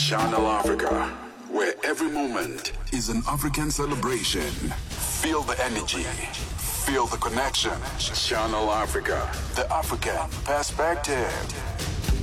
Channel Africa, where every moment is an African celebration. Feel the energy, feel the connection. Channel Africa, the African perspective.